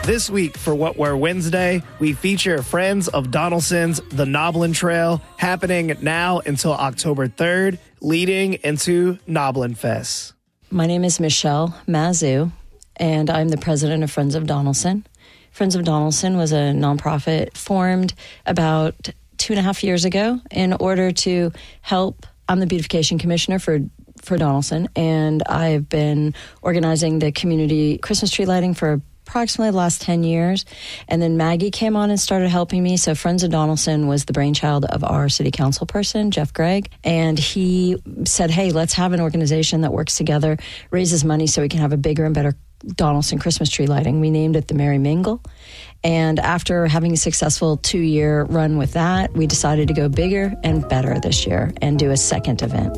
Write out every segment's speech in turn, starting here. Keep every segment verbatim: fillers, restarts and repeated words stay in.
This week for What We're Wednesday, we feature Friends of Donelson's The Noblin Trail, happening now until October third, leading into Noblin Fest. My name is Michelle Mazu, and I'm the president of Friends of Donelson. Friends of Donelson was a nonprofit formed about two and a half years ago in order to help. I'm the beautification commissioner for for Donelson, and I've been organizing the community Christmas tree lighting for approximately the last ten years. And then Maggie came on and started helping me. So Friends of Donelson was the brainchild of our city council person, Jeff Gregg. And he said, hey, let's have an organization that works together, raises money so we can have a bigger and better Donelson Christmas tree lighting. We named it the Merry Mingle. And after having a successful two-year run with that, we decided to go bigger and better this year and do a second event.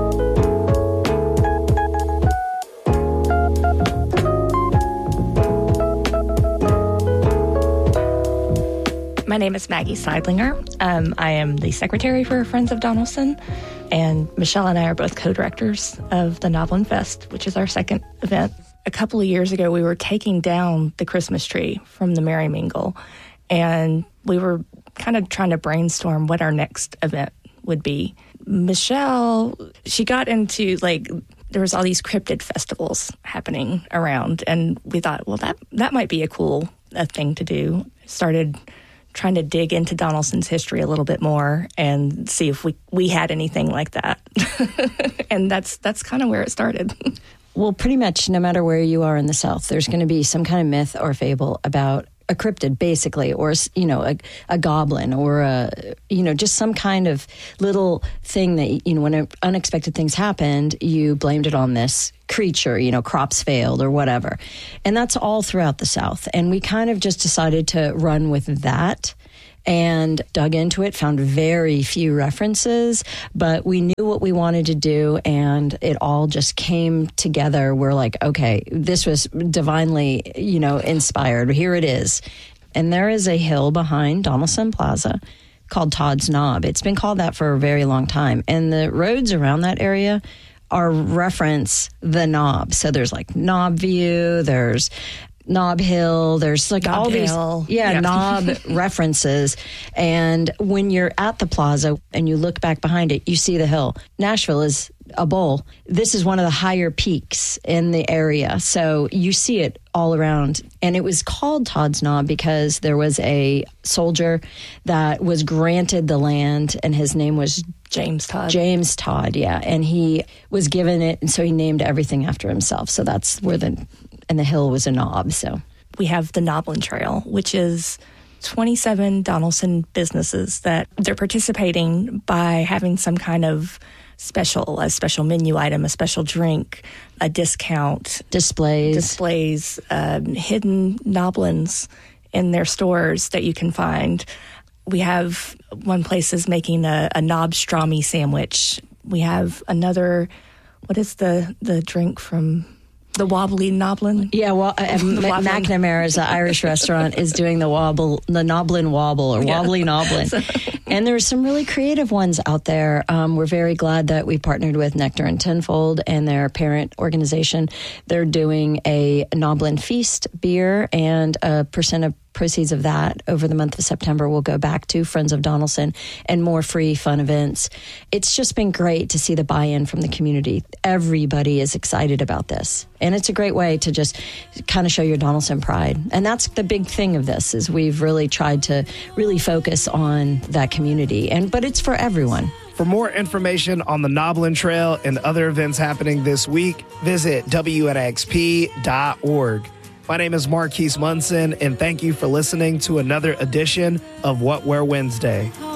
My name is Maggie Seidlinger. Um, I am the secretary for Friends of Donelson, and Michelle and I are both co-directors of the Noblin Fest, which is our second event. A couple of years ago, we were taking down the Christmas tree from the Merry Mingle, and we were kind of trying to brainstorm what our next event would be. Michelle, she got into, like, there was all these cryptid festivals happening around, and we thought, well, that, that might be a cool a thing to do. Started trying to dig into Donelson's history a little bit more and see if we, we had anything like that. And that's that's kind of where it started. Well, pretty much no matter where you are in the South, there's going to be some kind of myth or fable about a cryptid, basically, or, you know, a, a goblin, or a, you know, just some kind of little thing that, you know, when unexpected things happened, you blamed it on this creature, you know, crops failed or whatever. And that's all throughout the South. And we kind of just decided to run with that and dug into it, found very few references, but we knew what we wanted to do, and it all just came together. We're like, okay, this was divinely, you know, inspired. Here it is. And there is a hill behind Donelson Plaza called Todd's Knob. It's been called that for a very long time. And the roads around that area are reference the knob. So there's like Knob View, there's Knob Hill, there's like Knob all Hill. these yeah, yeah. knob references. And when you're at the plaza and you look back behind it, you see the hill. Nashville is a bowl. This is one of the higher peaks in the area. So you see it all around. And it was called Todd's Knob because there was a soldier that was granted the land, and his name was James Todd. James Todd, yeah. And he was given it, and so he named everything after himself. So that's where the, and the hill was a knob, so. We have the Noblin Trail, which is twenty-seven Donelson businesses that they're participating by having some kind of special, a special menu item, a special drink, a discount. Displays. Displays, um, hidden Noblins in their stores that you can find. We have one place is making a, a knob strami sandwich. We have another, what is the, the drink from the Wobbly Noblin? Yeah, well, uh, M- McNamara's uh, Irish restaurant is doing the wobble, the Noblin Wobble, or yeah. Wobbly Noblin. So. And there's some really creative ones out there. Um, we're very glad that we partnered with Nectar and Tenfold and their parent organization. They're doing a Noblin Feast beer, and a percent of proceeds of that over the month of September will go back to Friends of Donelson and more free fun events. It's just been great to see the buy-in from the community. Everybody is excited about this. And it's a great way to just kind of show your Donelson pride. And that's the big thing of this, is we've really tried to really focus on that community. And but it's for everyone. For more information on the Noblin Trail and other events happening this week, visit W N X P dot org. My name is Marquise Munson, and thank you for listening to another edition of What We're Wednesday.